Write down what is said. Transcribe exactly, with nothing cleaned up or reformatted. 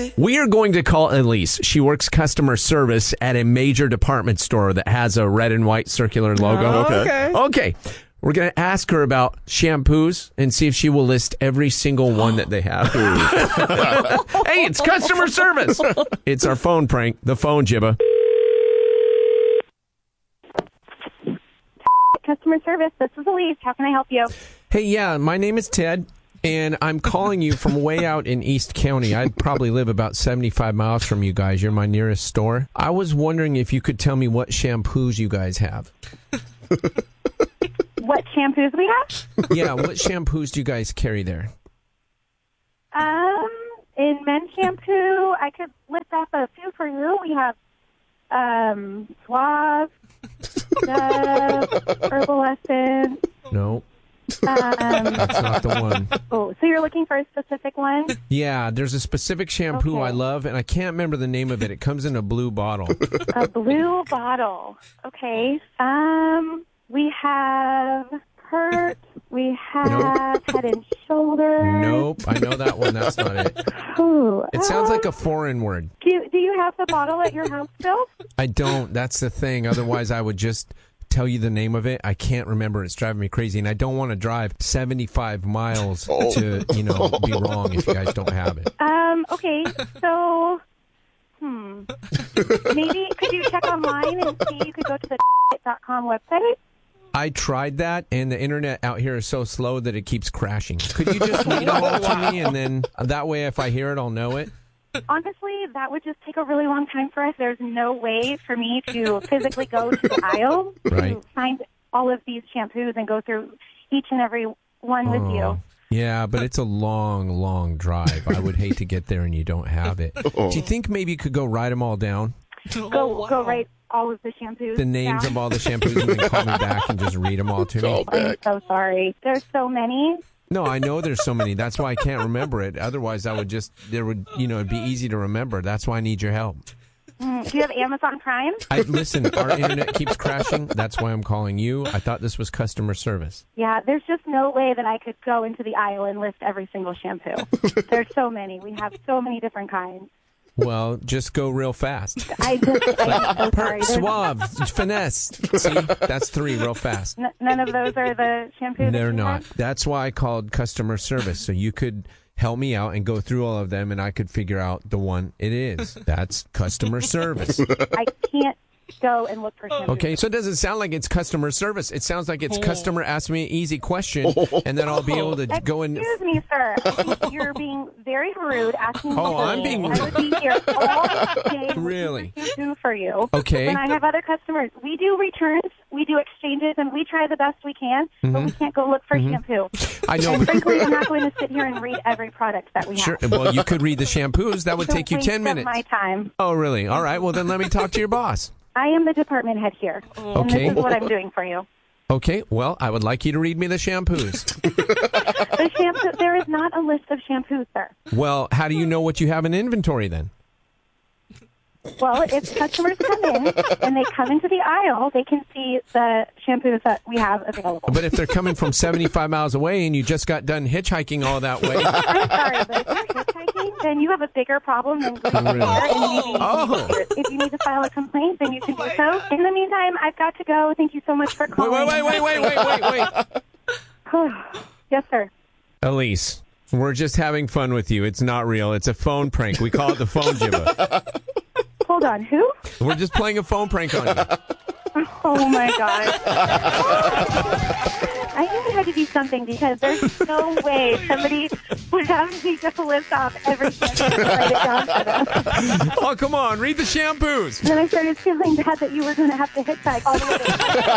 We are going to call Elise. She works customer service at a major department store that has a red and white circular logo. Oh, okay. Okay. We're going to ask her about shampoos and see if she will list every single one that they have. Hey, it's customer service. It's our phone prank, the phone jibba. Customer service, this is Elise. How can I help you? Hey, yeah, my name is Ted, and I'm calling you from way out in East County. I probably live about seventy-five miles from you guys. You're my nearest store. I was wondering if you could tell me what shampoos you guys have. What shampoos we have? Yeah, what shampoos do you guys carry there? Um, in men's shampoo, I could list off a few for you. We have um, Suave, Dove, Herbal Essence. No, Um, that's not the one. oh, so you're looking for a specific one? Yeah, there's a specific shampoo Okay. I love, and I can't remember the name of it. It comes in a blue bottle. A blue bottle. Okay. Um, we have Pert. We have Nope. Head and Shoulders. Nope, I know that one. That's not it. Ooh, It sounds um, like a foreign word. Do you, do you have the bottle at your house still? I don't. That's the thing. Otherwise, I would just tell you the name of it. I can't remember. It's driving me crazy, and I don't want to drive seventy-five miles to, you know, be wrong if you guys don't have it. Um, okay, so, hmm. Maybe could you check online and see? You could go to the dot com website. I tried that, and the internet out here is so slow that it keeps crashing. Could you just read it all to me, and then that way, if I hear it, I'll know it? Honestly, that would just take a really long time for us. There's no way for me to physically go to the aisle Right. to find all of these shampoos and go through each and every one with Oh. you. Yeah, but it's a long, long drive. I would hate to get there and you don't have it. Do you think maybe you could go write them all down? Go, Oh, wow. go write all of the shampoos. The names down. of all the shampoos and then call me back and just read them all to me? I'm so sorry. There's so many. No, I know there's so many. That's why I can't remember it. Otherwise, I would just, there would, you know, it'd be easy to remember. That's why I need your help. Mm, do you have Amazon Prime? I Listen, our internet keeps crashing. That's why I'm calling you. I thought this was customer service. Yeah, there's just no way that I could go into the aisle and list every single shampoo. There's so many. We have so many different kinds. Well, just go real fast. I just, I'm so sorry. Pert, There's- suave, finesse. See, that's three real fast. N- none of those are the shampoos. that They're you not. have? That's why I called customer service, so you could help me out and go through all of them, and I could figure out the one it is. That's customer service. I can't go and look for shampoos. Okay, so it doesn't sound like it's customer service. It sounds like it's customer ask me an easy question, and then I'll be able to go and... Excuse me, sir. I think you're being very rude asking me. Oh, to I'm being I would be here all day. Really? To do for you. Okay. When I have other customers, we do returns, we do exchanges, and we try the best we can, but we can't go look for shampoo. I know, And but... frankly, I'm not going to sit here and read every product that we Sure. have. Well, you could read the shampoos. That would It's a take you waste ten of minutes. my time. Oh, really? All right. Well, then let me talk to your boss. I am the department head here, and Okay. this is what I'm doing for you. Okay. Well, I would like you to read me the shampoos. The shampoo, there is not a list of shampoos, sir. Well, how do you know what you have in inventory then? Well, if customers come in and they come into the aisle, they can see the shampoos that we have available. But if they're coming from seventy-five miles away and you just got done hitchhiking all that way... I'm sorry, but if you're hitchhiking, then you have a bigger problem than going Really? there. And maybe Oh. if you need to file a complaint, then you can do so. In the meantime, I've got to go. Thank you so much for Wait, calling. wait, wait, wait, wait, wait, wait, wait. Yes, sir. Elise, we're just having fun with you. It's not real. It's a phone prank. We call it the phone jibba. Hold on. Who? We're just playing a phone prank on you. Oh, my God. I knew it had to be something because there's no way somebody would have me just list off every shampoo and write it down for them. Oh, come on. Read the shampoos. And then I started feeling bad that you were going to have to hitchhike all the way to